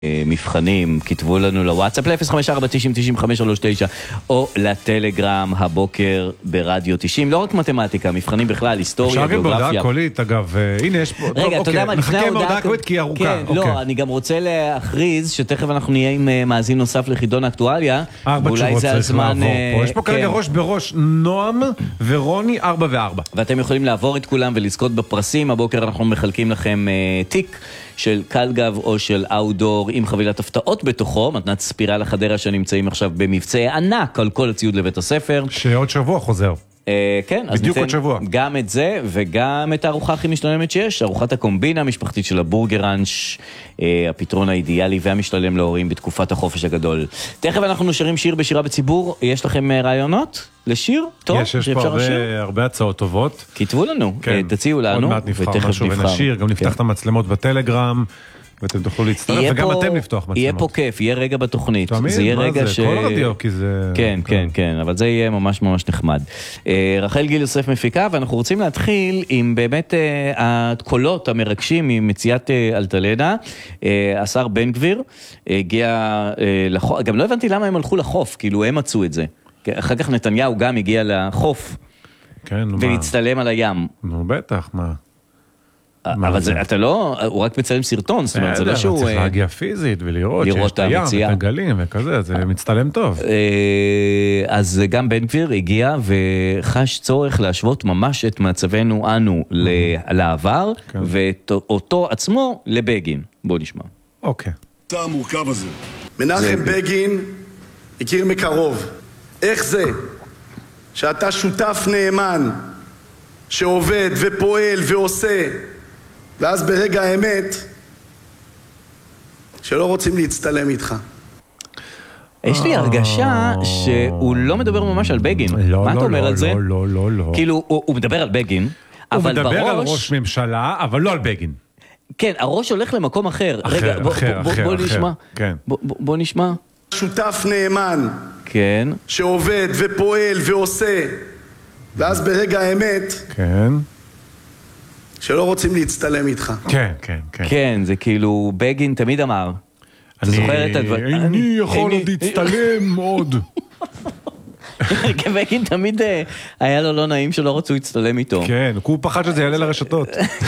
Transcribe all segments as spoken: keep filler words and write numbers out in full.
מבחנים, כתבו לנו לוואטסאפ ל-אפס חמש ארבע תשעים תשעים חמש שלוש תשע או לטלגרם הבוקר ברדיו תשעים. לא רק מתמטיקה, מבחנים בכלל, היסטוריה, גיאוגרפיה. אפשר גם בהודעה קולית, אגב, הנה יש פה... רגע, אתה יודע מה, לפני ההודעה קולית כי היא ארוכה. כן, לא, אני גם רוצה להכריז שתכף אנחנו נהיה עם מאזין נוסף לחידון האקטואליה. ואולי זה הזמן... יש פה כרגע ראש בראש נועם ורוני ארבע וארבע. ואתם יכולים לעבור את כולם ולזכות בפרסים. הבוקר אנחנו מחלקים לכם תיק של קלגב או של אאוטדור עם חבילת הפתעות בתוכו, מתנת ספירלה חדרה שנמצאים עכשיו במבצעי ענק על כל הציוד לבית הספר. שעוד שבוע חוזר. כן, אז בדיוק עוד שבוע. גם את זה וגם את הארוחה הכי משתלמת שיש, ארוחת הקומבינה המשפחתית של הבורגראנץ', הפתרון האידיאלי והמשתלם להורים בתקופת החופש הגדול. תכף אנחנו נשארים שיר בשירה בציבור. יש לכם רעיונות לשיר? טוב, יש, יש פה הרבה, הרבה הצעות טובות. כתבו לנו, כן. תציעו לנו. עוד מעט נבחר משהו ונשיר, גם נפתח כן. את המצלמות בטלגרם. ואתם תוכלו להצטרף, וגם פה, אתם לפתוח מצלמות. יהיה פה כיף, יהיה רגע בתוכנית. תמיד, זה יהיה מה רגע זה? ש... כל רדיו, כי זה... כן, כן, כן, אבל זה יהיה ממש ממש נחמד. רחל גיל יוסף מפיקה, ואנחנו רוצים להתחיל עם באמת הקולות המרגשים ממציאת אלטלנה. השר בן גביר הגיע לחוף, גם לא הבנתי למה הם הלכו לחוף, כאילו הם מצאו את זה. אחר כך נתניהו גם הגיע לחוף, כן, והצטלם על הים. נו, בטח, מה... אבל זה, אתה לא, הוא רק מצלם סרטון, זאת אומרת, זה לא שהוא... צריך להגיע פיזית ולראות שיש את הים, את הגלים וכזה, זה מצטלם טוב. אז גם בן גביר הגיע וחש צורך להשוות ממש את מצבנו אנו לעבר, ואותו עצמו לבגין. בוא נשמע. אוקיי. זה המורכב הזה. מנחם בגין הכיר מקרוב. איך זה שאתה שותף נאמן, שעובד ופועל ועושה, ואז ברגע האמת, שלא רוצים להצטלם איתך. יש לי הרגשה שהוא לא מדבר ממש על בגין. מה אתה אומר על זה? לא, לא, לא, לא. כאילו, הוא מדבר על בגין, אבל בראש... הוא מדבר על ראש ממשלה, אבל לא על בגין. כן, הראש הולך למקום אחר. אחר, אחר, אחר. בוא נשמע. כן. בוא נשמע. שותף נאמן. כן. שעובד ופועל ועושה, ואז ברגע האמת... כן. שלא רוצים להצטלם איתך. כן, כן, כן. כן, זה כאילו, בגין תמיד אמר. אתה זוכר את הדבר... אני יכול עוד להצטלם עוד. בגין תמיד היה לו לא נעים שלא רצו להצטלם איתו. כן, הוא פחד שזה יעלה לרשתות.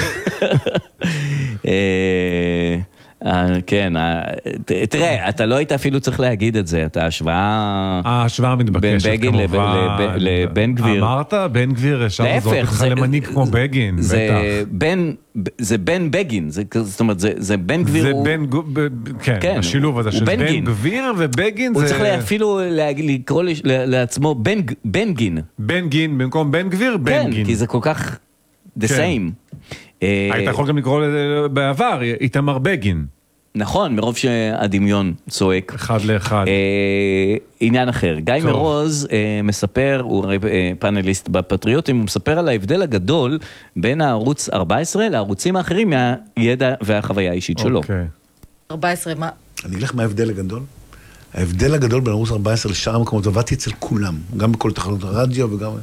כן, תראה, אתה לא היית אפילו צריך להגיד את זה, אתה השוואה... ההשוואה המתבקשת כמובן. לבן גביר. אמרת, בן גביר, אפשר לזרוק אותך למנהיג כמו בגין, בטח. זה בן בגין, זאת אומרת, זה בן גביר הוא... זה בן, כן, השילוב הזה של בן גביר ובגין זה... הוא צריך אפילו לקרוא לעצמו בן גין. בן גין, במקום בן גביר, בן גין. כן, כי זה כל כך the same. היית יכול גם לקרוא בעבר, איתמר בגין. נכון, מרוב שהדמיון צועק. אחד לאחד. עניין אחר. גיא מרוז מספר, הוא פאנליסט בפטריוטים, הוא מספר על ההבדל הגדול בין הערוץ ארבע עשרה לערוצים האחרים מהידע והחוויה האישית שלו. ארבע עשרה, מה? אני אלך מההבדל הגדול. ההבדל הגדול בין ערוץ ארבע עשרה לשאר המקומות, עבדתי אצל כולם, גם בכל תחנות הרדיו וגם...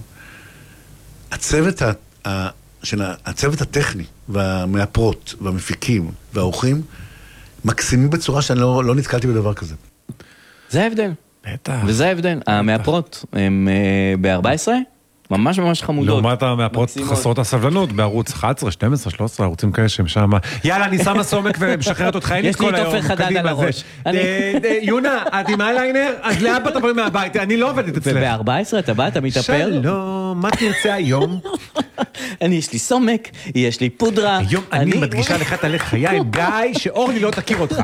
הצוות ה... של הצוות הטכני והמאפרות והמפיקים והאורחים מקסימים בצורה שאני לא, לא נתקלתי בדבר כזה. זה ההבדל. בטח. וזה ההבדל. המאפרות הם ב-ארבע עשרה, ממש ממש חמודות. לעומת המאפרות חסרות הסבלנות בערוץ אחת עשרה, שתים עשרה, שלוש עשרה, ערוצים כאלה שהם שם. יאללה, אני שמה סומק ומשחררת אותך, אין לי כל היום. יש לי תופר חדד על הראש. יונה, את עם איליינר? אז לאבא תבואי מהבית, אני לא עובדת אצלך. וב-ארבע עשרה אתה בא, אתה מתאפר? שלום, מה תרצה היום? אני, יש לי סומק, יש לי פודרה. היום אני מדגישה לך את הלך חיי עם גיא, שאורלי לא תכיר אותך.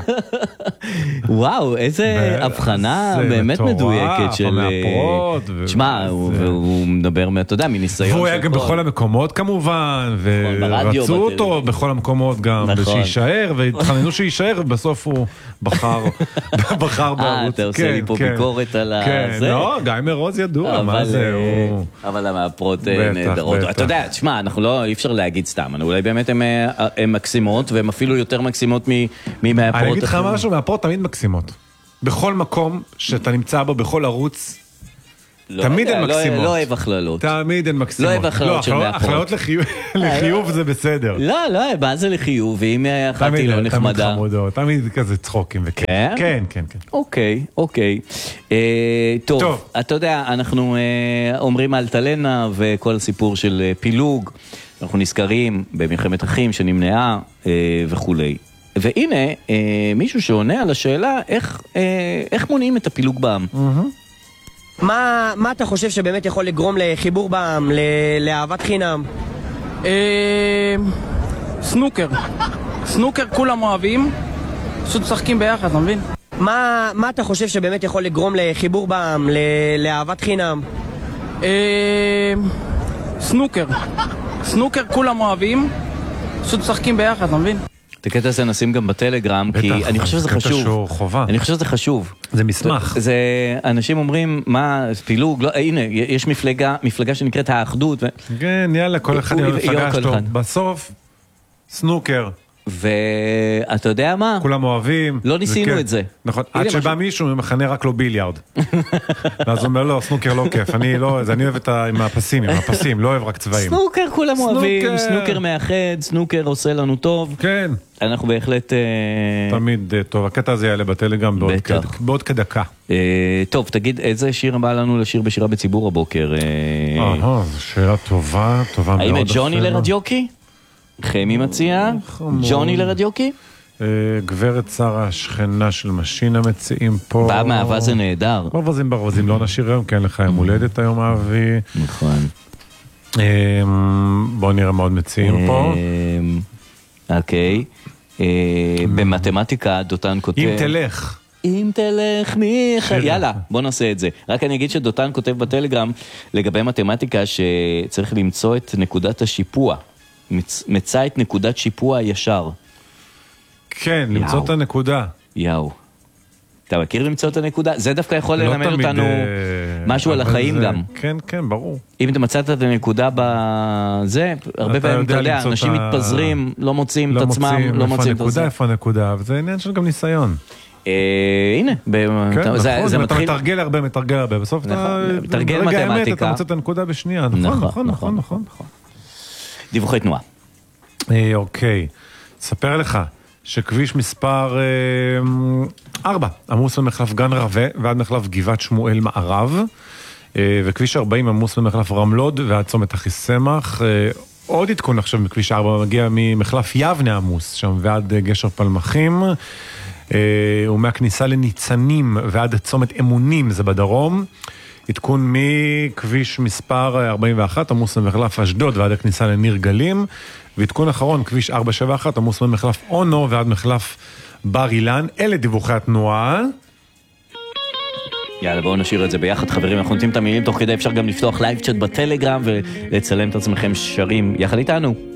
וואו, איזה הבחנה באמת מדויקת של... המאפרות. תשמע, הוא מדבר, אתה יודע, מניסיון. והוא היה גם בכל המקומות כמובן, ורצו אותו בכל המקומות גם, ושישאר, והתחננו שישאר, ובסוף הוא בחר, בחר בערוץ. אה, אתה עושה לי פה ביקורת על זה? כן, לא, גיא מרוז ידוע, מה זה הוא... אבל המאפרות נהדרות. אתה יודע, תשמע, אנחנו לא, אי אפשר להגיד סתם, אולי באמת הן מקסימות, והן אפילו יותר מקסימות ממאפרות. אני אגיד לך משהו, מאפרות תמיד מקסימות. בכל מקום שאתה נמצא בו, בכל ערוץ, תמיד הן מקסימות. לא אוהב הכללות. תמיד הן מקסימות. לא אוהב הכללות של מאחור. הכללות לחיוב זה בסדר. לא, לא, מה זה לחיוב? ואם אחתי לא נחמדה. תמיד חמודות, תמיד כזה צחוקים וכן. כן, כן, כן. אוקיי, אוקיי. טוב, אתה יודע, אנחנו אומרים אלטלנה וכל הסיפור של פילוג. אנחנו נזכרים במלחמת אחים שנמנעה וכולי. והנה, מישהו שעונה על השאלה, איך מונעים את הפילוג בעם? מה, מה אתה חושב שבאמת יכול לגרום לחיבור בעם, לאהבת חינם? סנוקר. סנוקר כולם אוהבים, פשוט משחקים ביחד, אתה מבין? מה, מה אתה חושב שבאמת יכול לגרום לחיבור בעם, לאהבת חינם? סנוקר. סנוקר כולם אוהבים, פשוט משחקים ביחד, אתה מבין? את הקטע הזה נשים גם בטלגרם, כי אני חושב שזה חשוב. אני חושב שזה חשוב. זה מסמך. זה, אנשים אומרים, מה, פילוג, לא, הנה, יש מפלגה, מפלגה שנקראת האחדות. כן, יאללה, כל אחד עם המפלגה שלו. בסוף, סנוקר. ואתה יודע מה? כולם אוהבים. לא ניסינו את זה. נכון, עד שבא מישהו ומכנה רק לו ביליארד. ואז הוא אומר, לא, סנוקר לא כיף, אני לא, אני אוהב עם הפסים, עם הפסים, לא אוהב רק צבעים. סנוקר כולם אוהבים, סנוקר מאחד, סנוקר עושה לנו טוב. כן. אנחנו בהחלט... תמיד טוב, הקטע הזה יעלה בטלגרם בעוד כדקה. טוב, תגיד, איזה שיר בא לנו לשיר בשירה בציבור הבוקר? אה, זו שאלה טובה, טובה מאוד. האם את ג'וני לרדיוקי? חמי מציע, ג'וני לרדיוקי? גברת שרה, השכנה של משינה מציעים פה. בא מאהבה זה נהדר. ברווזים ברווזים, לא נשאיר היום, כי אין לך יום הולדת היום אבי. נכון. בואו נראה מה עוד מציעים פה. אוקיי. במתמטיקה דותן כותב... אם תלך. אם תלך מיכה, יאללה, בוא נעשה את זה. רק אני אגיד שדותן כותב בטלגרם לגבי מתמטיקה שצריך למצוא את נקודת השיפוע. מצא את נקודת שיפוע הישר. כן, למצוא את הנקודה. יאו. אתה מכיר למצוא את הנקודה? זה דווקא יכול ללמד אותנו משהו על החיים גם. כן, כן, ברור. אם אתה מצאת את הנקודה בזה, הרבה פעמים אתה יודע, אנשים מתפזרים, לא מוצאים את עצמם, לא מוצאים את הנקודה, איפה הנקודה, וזה עניין של גם ניסיון. הנה, זה מתחיל... אתה מתרגל הרבה, מתרגל הרבה, בסוף אתה... מתרגל מתמטיקה. אתה מוצא את הנקודה בשנייה, נכון, נכון, נכון, נכון. דיווחי תנועה. אוקיי, ספר לך שכביש מספר ארבע עמוס במחלף גן רווה ועד מחלף גבעת שמואל מערב, וכביש ארבעים עמוס במחלף רמלוד ועד צומת אחיסמך. עוד עדכון עכשיו מכביש ארבע מגיע ממחלף יבנה עמוס שם ועד גשר פלמחים, ומהכניסה לניצנים ועד צומת אמונים, זה בדרום. עדכון מכביש מספר ארבעים ואחת עמוס במחלף אשדוד ועד הכניסה לניר גלים, ועדכון אחרון כביש ארבע שבע אחת עמוס במחלף אונו ועד מחלף בר אילן. אלה דיווחי התנועה. יאללה, בואו נשאיר את זה ביחד, חברים. אנחנו נותנים את המילים תוך כדי, אפשר גם לפתוח לייב צ'אט בטלגרם ולצלם את עצמכם שרים יחד איתנו.